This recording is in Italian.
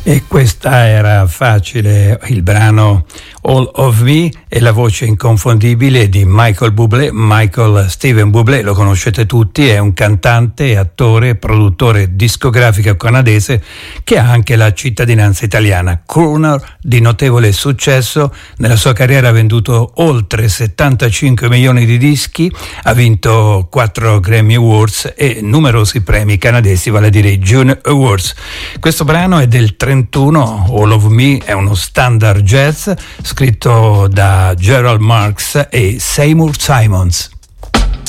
E questa era facile, il brano All of Me e la voce inconfondibile di Michael Bublé. Michael Steven Bublé, lo conoscete tutti, è un cantante, attore, produttore discografico canadese che ha anche la cittadinanza italiana. Crooner di notevole successo, nella sua carriera ha venduto oltre 75 milioni di dischi, ha vinto 4 Grammy Awards e numerosi premi canadesi, vale a dire i Juno Awards. Questo brano è del 31, All of Me, è uno standard jazz scritto da Gerald Marks e Seymour Simons.